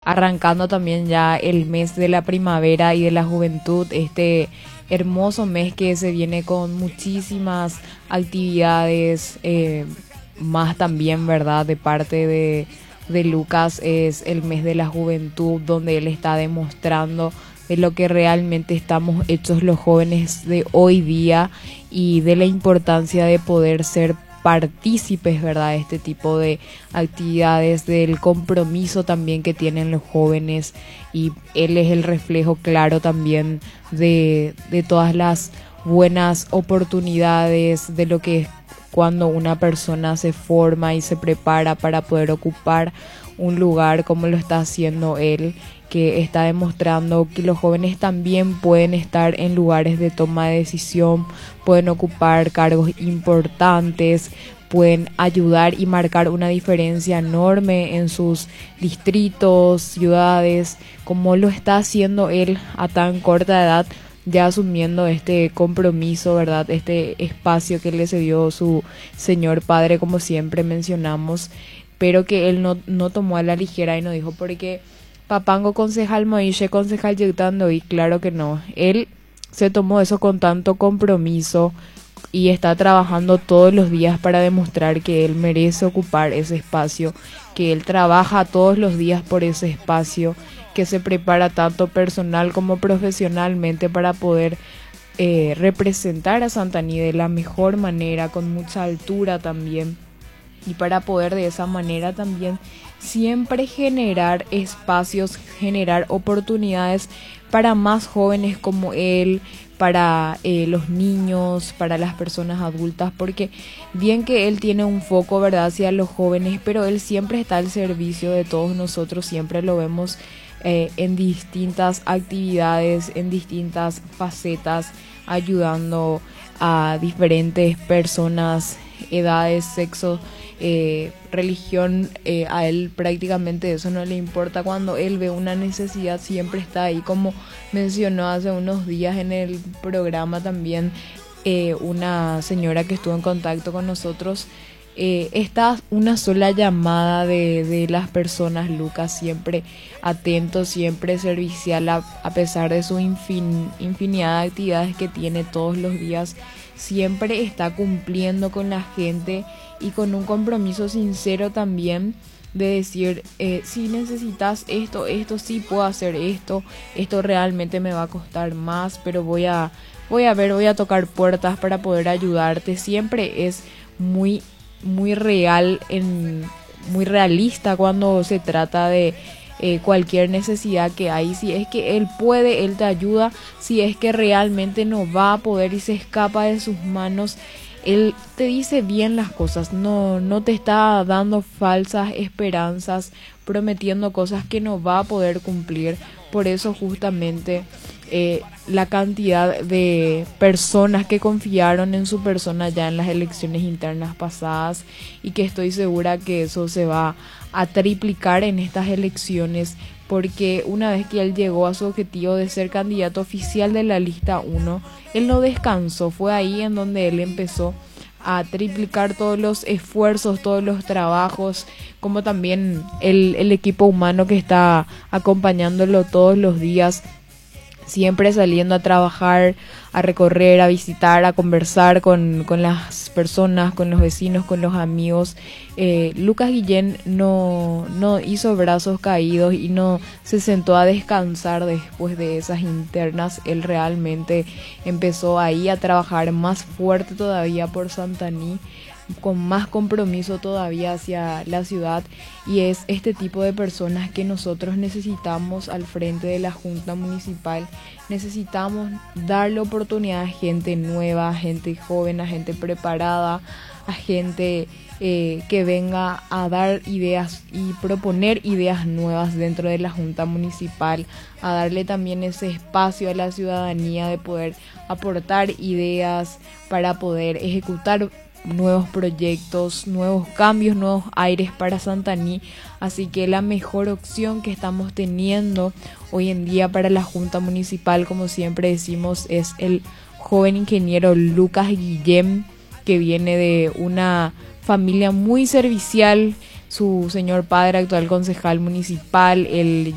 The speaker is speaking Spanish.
arrancando también ya el mes de la primavera y de la juventud, este hermoso mes que se viene con muchísimas actividades, más también, ¿verdad? De parte de Lucas es el mes de la juventud, donde él está demostrando de lo que realmente estamos hechos los jóvenes de hoy día y de la importancia de poder ser partícipes, ¿verdad? De este tipo de actividades, del compromiso también que tienen los jóvenes, y él es el reflejo claro también de todas las buenas oportunidades, de lo que es cuando una persona se forma y se prepara para poder ocupar un lugar como lo está haciendo él, que está demostrando que los jóvenes también pueden estar en lugares de toma de decisión, pueden ocupar cargos importantes, pueden ayudar y marcar una diferencia enorme en sus distritos, ciudades, como lo está haciendo él a tan corta edad, ya asumiendo este compromiso, ¿verdad? Este espacio que le cedió su señor padre, como siempre mencionamos, pero que él no tomó a la ligera y no dijo, porque Papango concejal Moishe, concejal Yutando, y claro que no. Él se tomó eso con tanto compromiso y está trabajando todos los días para demostrar que él merece ocupar ese espacio, que él trabaja todos los días por ese espacio, que se prepara tanto personal como profesionalmente para poder representar a Santaní de la mejor manera, con mucha altura también, y para poder de esa manera también siempre generar espacios, generar oportunidades para más jóvenes como él, para los niños, para las personas adultas, porque bien que él tiene un foco, ¿verdad?, hacia los jóvenes, pero él siempre está al servicio de todos nosotros, siempre lo vemos en distintas actividades, en distintas facetas, ayudando a diferentes personas, edades, sexo, religión, a él prácticamente eso no le importa. Cuando él ve una necesidad siempre está ahí, como mencionó hace unos días en el programa también una señora que estuvo en contacto con nosotros. Está una sola llamada de las personas, Lucas, siempre atento, siempre servicial, a pesar de su infinidad de actividades que tiene todos los días, siempre está cumpliendo con la gente y con un compromiso sincero también de decir, si necesitas esto, sí puedo hacer esto realmente me va a costar más, pero voy a tocar puertas para poder ayudarte. Siempre es muy real, muy realista cuando se trata de cualquier necesidad que hay. Si es que él puede, él te ayuda. Si es que realmente no va a poder y se escapa de sus manos, él te dice bien las cosas, no te está dando falsas esperanzas, prometiendo cosas que no va a poder cumplir. Por eso justamente la cantidad de personas que confiaron en su persona ya en las elecciones internas pasadas, y que estoy segura que eso se va a triplicar en estas elecciones, porque una vez que él llegó a su objetivo de ser candidato oficial de la lista 1, él no descansó. Fue ahí en donde él empezó a triplicar todos los esfuerzos, todos los trabajos, como también el equipo humano que está acompañándolo todos los días, siempre saliendo a trabajar, a recorrer, a visitar, a conversar con las personas, con los vecinos, con los amigos. Lucas Guillén no hizo brazos caídos y no se sentó a descansar después de esas internas. Él realmente empezó ahí a trabajar más fuerte todavía por Santaní, con más compromiso todavía hacia la ciudad, y es este tipo de personas que nosotros necesitamos al frente de la Junta Municipal. Necesitamos darle oportunidad a gente nueva, a gente joven, a gente preparada, a gente que venga a dar ideas y proponer ideas nuevas dentro de la Junta Municipal, a darle también ese espacio a la ciudadanía de poder aportar ideas para poder ejecutar nuevos proyectos, nuevos cambios, nuevos aires para Santaní. Así que la mejor opción que estamos teniendo hoy en día para la Junta Municipal, como siempre decimos, es el joven ingeniero Lucas Guillén, que viene de una familia muy servicial. Su señor padre, actual concejal municipal, él